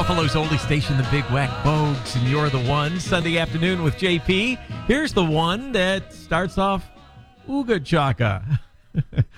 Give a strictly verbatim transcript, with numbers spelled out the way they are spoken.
Buffalo's only station, the Big Whack Bogues, and you're the one. Sunday afternoon with J P. Here's the one that starts off Ooga Chaka.